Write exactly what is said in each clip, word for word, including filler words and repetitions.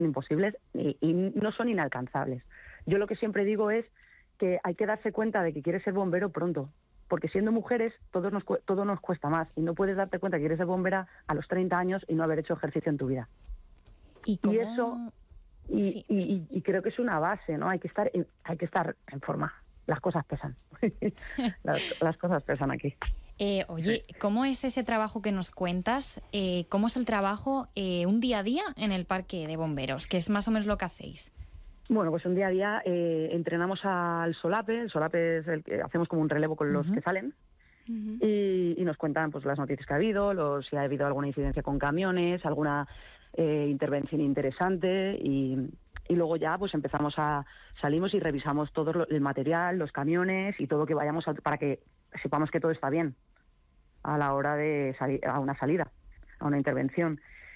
imposibles y, y no son inalcanzables. Yo lo que siempre digo es que hay que darse cuenta de que quieres ser bombero pronto, porque siendo mujeres todo nos, todo nos cuesta más y no puedes darte cuenta que quieres ser bombera a los treinta años y no haber hecho ejercicio en tu vida. ¿Y, cómo... y eso y, sí. y, y, y creo que es una base, ¿no? Hay que estar en, hay que estar en forma. Las cosas pesan. las, las cosas pesan aquí. Eh, oye, ¿cómo es ese trabajo que nos cuentas? Eh, ¿Cómo es el trabajo eh, un día a día en el parque de bomberos? ¿Qué es más o menos lo que hacéis? Bueno, pues un día a día eh, entrenamos al solape. El solape es el que hacemos como un relevo con los uh-huh. que salen. Uh-huh. y, y nos cuentan pues las noticias que ha habido, los, si ha habido alguna incidencia con camiones, alguna eh, intervención interesante y, y luego ya pues empezamos a salimos y revisamos todo lo, el material, los camiones y todo que vayamos a, para que sepamos que todo está bien a la hora de salir a una salida, a una intervención.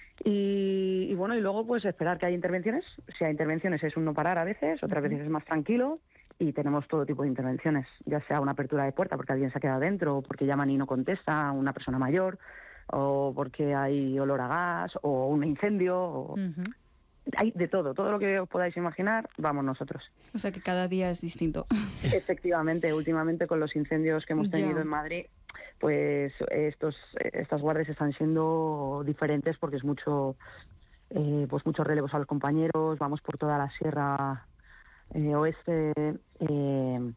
Y, y bueno, y luego pues esperar que haya intervenciones. Si hay intervenciones es un no parar a veces, otras uh-huh. veces es más tranquilo. Y tenemos todo tipo de intervenciones, ya sea una apertura de puerta porque alguien se ha quedado dentro, o porque llaman y no contesta, una persona mayor, o porque hay olor a gas, o un incendio, o... Uh-huh. Hay de todo, todo lo que os podáis imaginar, vamos nosotros. O sea que cada día es distinto. Efectivamente, últimamente con los incendios que hemos tenido ya. en Madrid, pues estos estas guardias están siendo diferentes porque es mucho, eh, pues muchos relevos a los compañeros, vamos por toda la sierra... Eh, oeste eh,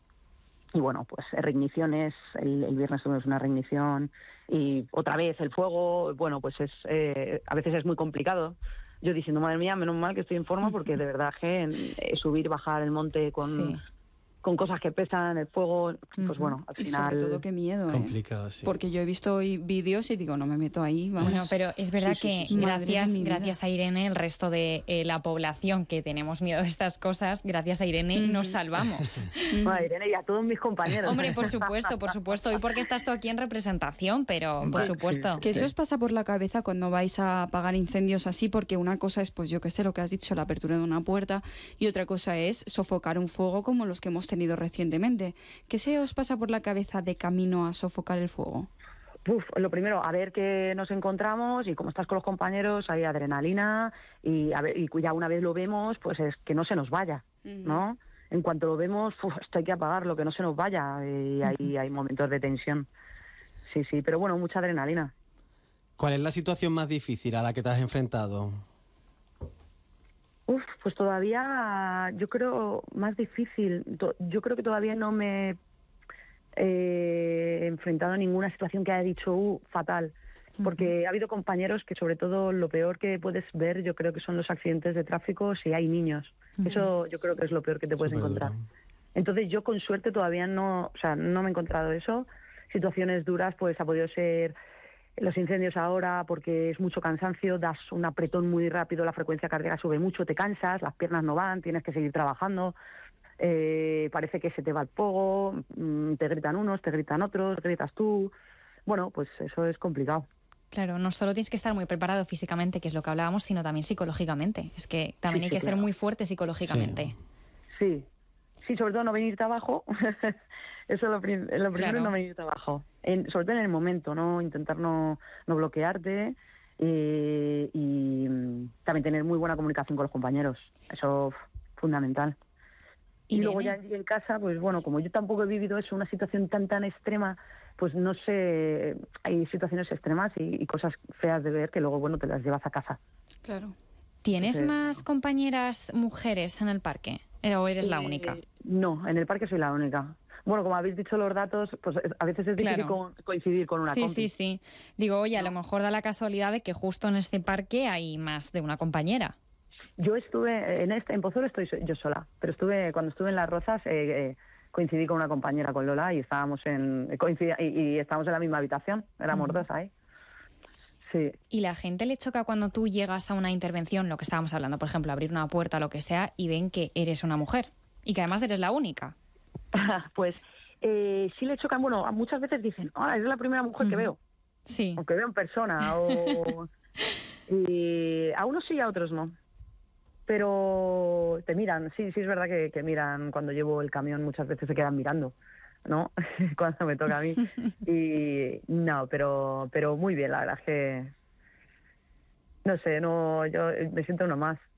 y bueno, pues reigniciones, el, el viernes tuvimos una reignición y otra vez el fuego, bueno, pues es eh, a veces es muy complicado. Yo diciendo, madre mía, menos mal que estoy en forma porque de verdad que eh, subir, bajar el monte con... Sí. con cosas que pesan, el fuego, pues uh-huh. bueno, al final... Y sobre todo qué miedo, complicado, ¿eh? Sí. Porque yo he visto hoy vídeos y digo, no me meto ahí, vamos. Bueno, pero es verdad sí, sí, que sí. gracias, gracias a Irene, el resto de eh, la población que tenemos miedo de estas cosas, gracias a Irene Uh-huh. nos salvamos. Bueno, a Irene y a todos mis compañeros. Hombre, por supuesto, por supuesto. Y porque estás tú aquí en representación, pero por sí, supuesto. sí, ¿Qué sí. eso os pasa por la cabeza cuando vais a apagar incendios así? Porque una cosa es, pues yo qué sé, lo que has dicho, la apertura de una puerta, y otra cosa es sofocar un fuego como los que hemos tenido recientemente. ¿Qué se os pasa por la cabeza de camino a sofocar el fuego? Uf, lo primero, a ver qué nos encontramos y como estás con los compañeros, hay adrenalina y, a ver, y ya una vez lo vemos, pues es que no se nos vaya, uh-huh. ¿no? En cuanto lo vemos, uf, esto hay que apagarlo, que no se nos vaya y ahí uh-huh. hay momentos de tensión. Sí, sí, pero bueno, mucha adrenalina. ¿Cuál es la situación más difícil a la que te has enfrentado? Uf, pues todavía, yo creo, más difícil. Yo creo que todavía no me he enfrentado a ninguna situación que haya dicho, uh, fatal. Porque uh-huh. ha habido compañeros que sobre todo lo peor que puedes ver, yo creo que son los accidentes de tráfico si hay niños. Uh-huh. Eso yo creo que es lo peor que te puedes Súper encontrar. Duro. Entonces yo con suerte todavía no, o sea, no me he encontrado eso. Situaciones duras pues ha podido ser... los incendios ahora, porque es mucho cansancio, das un apretón muy rápido, la frecuencia cardíaca sube mucho, te cansas, las piernas no van, tienes que seguir trabajando, eh, parece que se te va el fuego, mmm, te gritan unos, te gritan otros, te gritas tú. Bueno, pues eso es complicado. Claro, no solo tienes que estar muy preparado físicamente, que es lo que hablábamos, sino también psicológicamente. Es que también sí, hay sí, que claro. ser muy fuerte psicológicamente. Sí, sí, sí sobre todo no venirte abajo. Eso es lo, prim- lo primero, claro. no venirte abajo. En, sobre todo en el momento, ¿no? Intentar no, no bloquearte eh, y también tener muy buena comunicación con los compañeros. Eso es fundamental. Y, y luego ya en casa, pues bueno, como yo tampoco he vivido eso, una situación tan tan extrema, pues no sé, hay situaciones extremas y, y cosas feas de ver que luego, bueno, te las llevas a casa. Claro. ¿Tienes Entonces, más bueno. compañeras mujeres en el parque? ¿O eres eh, la única? No, en el parque soy la única. Bueno, como habéis dicho los datos, pues a veces es difícil claro. co- coincidir con una Sí, compi. sí, sí. Digo, oye, a lo mejor da la casualidad de que justo en este parque hay más de una compañera. Yo estuve, en este en Pozuelo estoy yo sola, pero estuve cuando estuve en Las Rozas eh, eh, coincidí con una compañera, con Lola, y estábamos en coincidí, y, y estábamos en la misma habitación, éramos uh-huh. dos ahí. Sí. ¿Y la gente le choca cuando tú llegas a una intervención, lo que estábamos hablando, por ejemplo, abrir una puerta o lo que sea, y ven que eres una mujer y que además eres la única? Pues eh, sí le chocan, bueno, muchas veces dicen, ah, es la primera mujer uh-huh. que veo. Sí. O que veo en persona, o... y a unos sí y a otros no. Pero te miran, sí, sí es verdad que, que miran cuando llevo el camión, muchas veces se quedan mirando, ¿no? Cuando me toca a mí. Y no, pero pero muy bien, la verdad es que... No sé, no, yo me siento uno más.